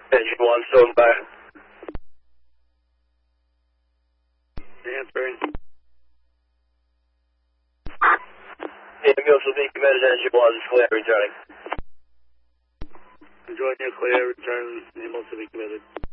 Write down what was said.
Engine 1, still by. Answering. Ambulance will be committed, engine 1 is clear, returning. Enjoy nuclear, return, ambulance will be committed.